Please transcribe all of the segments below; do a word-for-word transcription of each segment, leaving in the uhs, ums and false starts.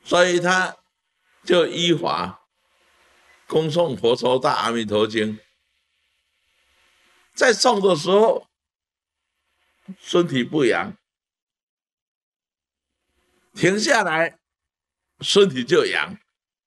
所以他就依法恭诵佛说大阿弥陀经。在诵的时候，身体不痒，停下来，身体就痒。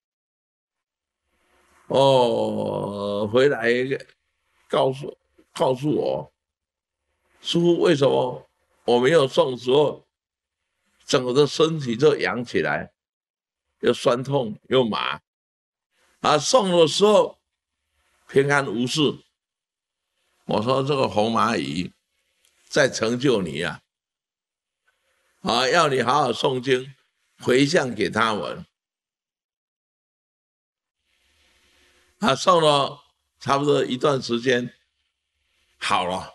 哦，回来告诉告诉我，师父为什么我没有诵的时候，整个的身体就痒起来，又酸痛又麻，啊，诵的时候平安无事。我说这个红蚂蚁在成就你啊，啊，要你好好诵经，回向给他们。啊，诵了差不多一段时间，好了。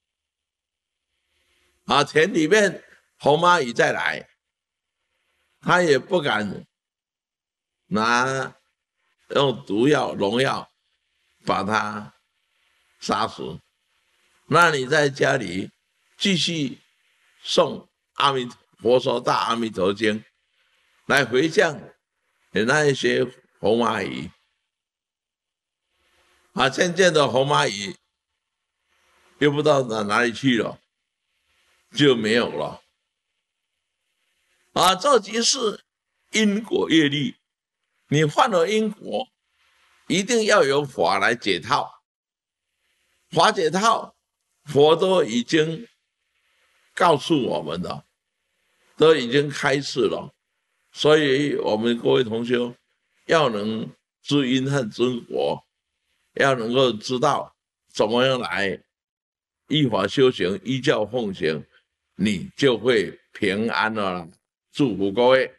啊，田里面红蚂蚁再来，他也不敢拿用毒药、农药把它杀死。那你在家里继续诵阿弥佛说大阿弥陀经，来回向给那一些红蚂蚁。啊，渐渐的红蚂蚁又不知道哪哪里去了，就没有了。啊，这就是因果业力，你犯了因果，一定要有法来解套。法解套，佛都已经告诉我们了，都已经开示了，所以我们各位同学要能知因和知果，要能够知道怎么样来依法修行，依教奉行，你就会平安了。祝福各位。